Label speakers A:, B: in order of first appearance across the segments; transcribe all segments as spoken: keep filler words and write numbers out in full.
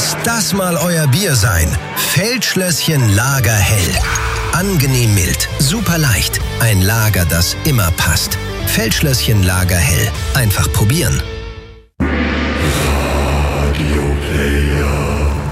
A: Muss das mal euer Bier sein? Feldschlösschen Lager Hell. Angenehm mild, super leicht. Ein Lager, das immer passt. Feldschlösschen Lager Hell. Einfach probieren.
B: Radio Player.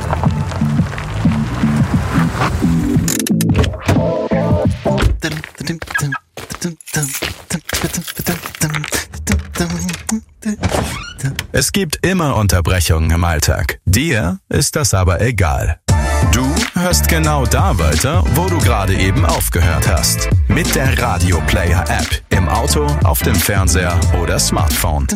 C: Es gibt immer Unterbrechungen im Alltag. Dir ist das aber egal. Du hörst genau da weiter, wo du gerade eben aufgehört hast. Mit der Radio Player App. Im Auto, auf dem Fernseher oder Smartphone.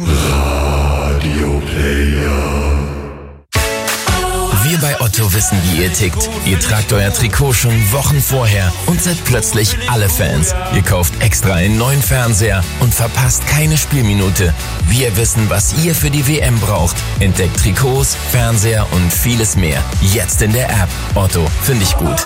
B: Radio Player.
D: Wir bei Otto wissen, wie ihr tickt. Ihr tragt euer Trikot schon Wochen vorher und seid plötzlich alle Fans. Ihr kauft extra einen neuen Fernseher und verpasst keine Spielminute. Wir wissen, was ihr für die W M braucht. Entdeckt Trikots, Fernseher und vieles mehr. Jetzt in der App. Otto, finde ich gut.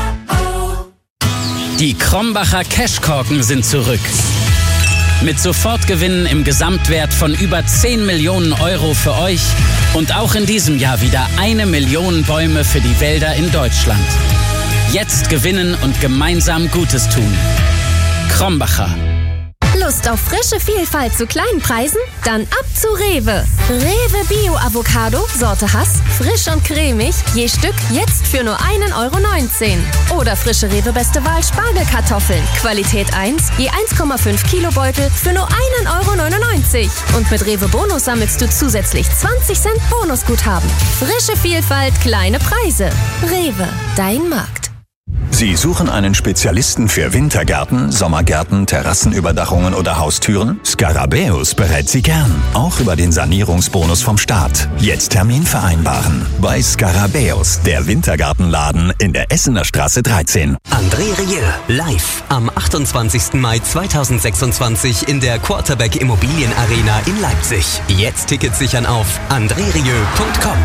E: Die Krombacher Cashkorken sind zurück. Mit Sofortgewinnen im Gesamtwert von über zehn Millionen Euro für euch und auch in diesem Jahr wieder eine Million Bäume für die Wälder in Deutschland. Jetzt gewinnen und gemeinsam Gutes tun. Krombacher.
F: Lust auf frische Vielfalt zu kleinen Preisen? Dann ab zu Rewe. Rewe Bio Avocado, Sorte Hass, frisch und cremig, je Stück jetzt für nur ein Euro neunzehn. Oder frische Rewe Beste Wahl Spargelkartoffeln, Qualität eins, je eins Komma fünf Kilo Beutel für nur ein Euro neunundneunzig. Und mit Rewe Bonus sammelst du zusätzlich zwanzig Cent Bonusguthaben. Frische Vielfalt, kleine Preise. Rewe, dein Markt.
G: Sie suchen einen Spezialisten für Wintergärten, Sommergärten, Terrassenüberdachungen oder Haustüren? Scarabäus berät Sie gern, auch über den Sanierungsbonus vom Staat. Jetzt Termin vereinbaren. Bei Scarabäus, der Wintergartenladen in der Essener Straße dreizehn.
H: André Rieu, live am achtundzwanzigsten Mai zweitausendsechsundzwanzig in der Quarterback Immobilien Arena in Leipzig. Jetzt Tickets sichern auf andre rieu punkt com.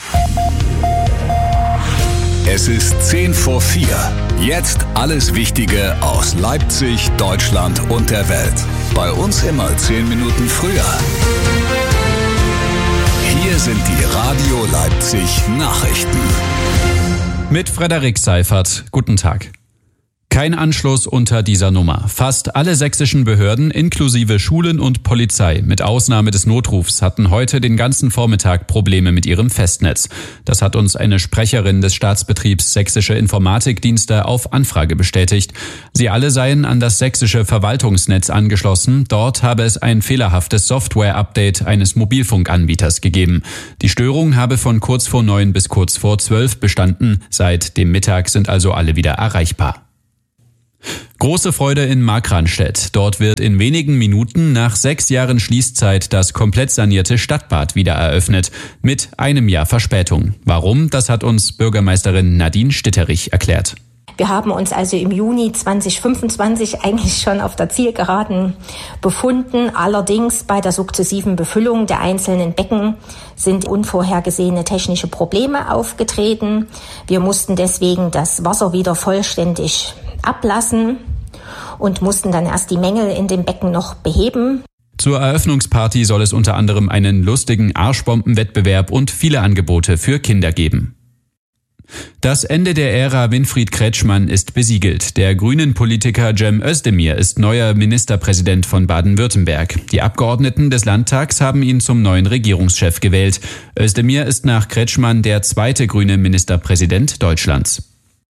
C: Es ist zehn vor vier. Jetzt alles Wichtige aus Leipzig, Deutschland und der Welt. Bei uns immer zehn Minuten früher. Hier sind die Radio Leipzig Nachrichten.
I: Mit Frederik Seifert. Guten Tag. Kein Anschluss unter dieser Nummer. Fast alle sächsischen Behörden inklusive Schulen und Polizei mit Ausnahme des Notrufs hatten heute den ganzen Vormittag Probleme mit ihrem Festnetz. Das hat uns eine Sprecherin des Staatsbetriebs Sächsische Informatikdienste auf Anfrage bestätigt. Sie alle seien an das sächsische Verwaltungsnetz angeschlossen. Dort habe es ein fehlerhaftes Software-Update eines Mobilfunkanbieters gegeben. Die Störung habe von kurz vor neun bis kurz vor zwölf bestanden. Seit dem Mittag sind also alle wieder erreichbar. Große Freude in Markranstädt. Dort wird in wenigen Minuten nach sechs Jahren Schließzeit das komplett sanierte Stadtbad wieder eröffnet. Mit einem Jahr Verspätung. Warum? Das hat uns Bürgermeisterin Nadine Stitterich erklärt.
J: Wir haben uns also im Juni zweitausendfünfundzwanzig eigentlich schon auf der Zielgeraden befunden. Allerdings bei der sukzessiven Befüllung der einzelnen Becken sind unvorhergesehene technische Probleme aufgetreten. Wir mussten deswegen das Wasser wieder vollständig ablassen und mussten dann erst die Mängel in dem Becken noch beheben.
I: Zur Eröffnungsparty soll es unter anderem einen lustigen Arschbombenwettbewerb und viele Angebote für Kinder geben. Das Ende der Ära Winfried Kretschmann ist besiegelt. Der Grünen-Politiker Cem Özdemir ist neuer Ministerpräsident von Baden-Württemberg. Die Abgeordneten des Landtags haben ihn zum neuen Regierungschef gewählt. Özdemir ist nach Kretschmann der zweite grüne Ministerpräsident Deutschlands.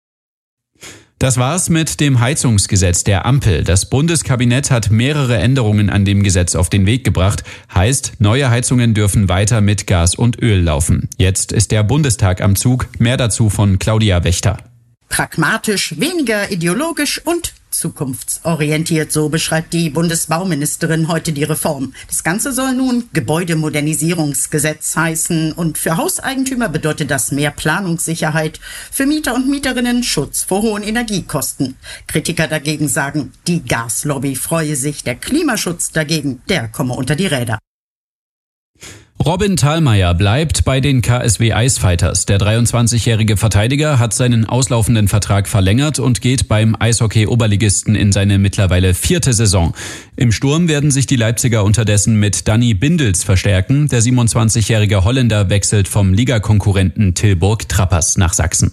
I: Das war's mit dem Heizungsgesetz der Ampel. Das Bundeskabinett hat mehrere Änderungen an dem Gesetz auf den Weg gebracht. Heißt, neue Heizungen dürfen weiter mit Gas und Öl laufen. Jetzt ist der Bundestag am Zug. Mehr dazu von Claudia Wächter.
K: Pragmatisch, weniger ideologisch und zukunftsorientiert, so beschreibt die Bundesbauministerin heute die Reform. Das Ganze soll nun Gebäudemodernisierungsgesetz heißen und für Hauseigentümer bedeutet das mehr Planungssicherheit, für Mieter und Mieterinnen Schutz vor hohen Energiekosten. Kritiker dagegen sagen, die Gaslobby freue sich, der Klimaschutz dagegen, der komme unter die Räder.
I: Robin Thalmeier bleibt bei den K S W Eisfighters. Der dreiundzwanzigjährige Verteidiger hat seinen auslaufenden Vertrag verlängert und geht beim Eishockey-Oberligisten in seine mittlerweile vierte Saison. Im Sturm werden sich die Leipziger unterdessen mit Danny Bindels verstärken. Der siebenundzwanzigjährige Holländer wechselt vom Ligakonkurrenten Tilburg Trappers nach Sachsen.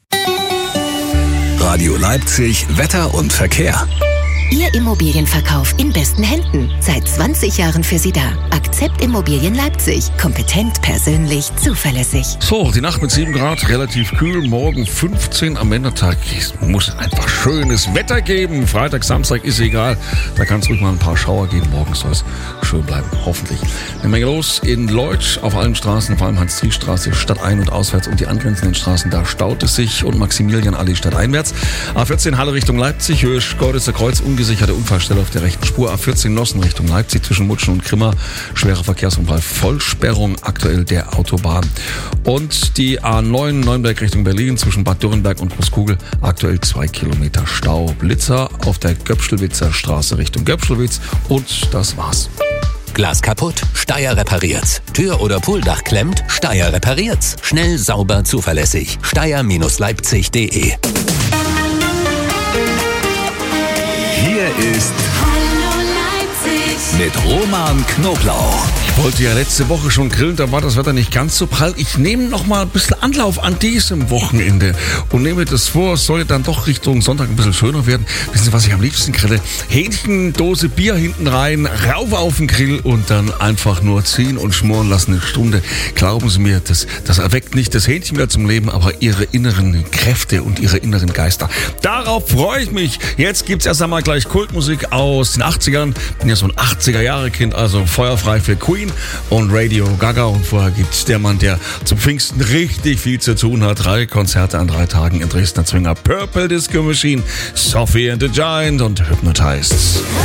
A: Radio Leipzig, Wetter und Verkehr.
L: Ihr Immobilienverkauf in besten Händen. Seit zwanzig Jahren für Sie da. Akzept Immobilien Leipzig. Kompetent, persönlich, zuverlässig.
M: So, die Nacht mit sieben Grad, relativ kühl. Morgen fünfzehn am Männertag. Es muss einfach schönes Wetter geben. Freitag, Samstag ist egal. Da kann es ruhig mal ein paar Schauer geben. Morgen soll es schön bleiben, hoffentlich. Eine Menge los in Leutsch auf allen Straßen, vor allem Hans-Triech-Straße, stadtein- und auswärts und die angrenzenden Straßen. Da staut es sich und Maximilianallee stadteinwärts. A vierzehn Halle Richtung Leipzig, Höhe Gordeser Kreuz, ungesicherte Unfallstelle auf der rechten Spur. A vierzehn Nossen Richtung Leipzig zwischen Mutschen und Grimma. Schwerer Verkehrsunfall, Vollsperrung aktuell der Autobahn. Und die A neun Neunberg Richtung Berlin zwischen Bad Dürrenberg und Großkugel. Aktuell zwei Kilometer Stau. Blitzer auf der Göpschelwitzer Straße Richtung Göpschelwitz. Und das war's.
N: Glas kaputt? Steyr repariert's. Tür oder Pooldach klemmt? Steyr repariert's. Schnell, sauber, zuverlässig. Steyr Leipzig punkt de.
A: Hier ist Hallo Leipzig mit Roman Knoblauch.
M: Ich wollte ja letzte Woche schon grillen, da war das Wetter nicht ganz so prall. Ich nehme noch mal ein bisschen Anlauf an diesem Wochenende und nehme das vor, es soll dann doch Richtung Sonntag ein bisschen schöner werden. Wissen Sie, was ich am liebsten grille? Hähnchendose Bier hinten rein, rauf auf den Grill und dann einfach nur ziehen und schmoren lassen eine Stunde. Glauben Sie mir, das, das erweckt nicht das Hähnchen wieder zum Leben, aber Ihre inneren Kräfte und Ihre inneren Geister. Darauf freue ich mich. Jetzt gibt's erst einmal gleich Kultmusik aus den achtzigern. Bin ja so ein achtziger-Jahre-Kind, also feuerfrei für Queen und Radio Gaga. Und vorher gibt's der Mann, der zum Pfingsten richtig viel zu tun hat. Drei Konzerte an drei Tagen in Dresdner Zwinger. Purple Disco Machine, Sophie and the Giant und Hypnotized.